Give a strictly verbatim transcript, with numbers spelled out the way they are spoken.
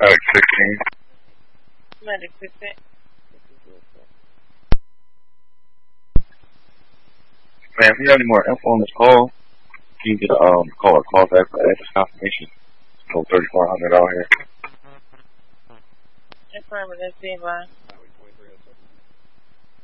Medic sixteen. Medic sixteen. Man, if you have any more info on this call, can you get a um, call or call back for address confirmation? Code thirty-four hundred out here. Affirmative, stand by.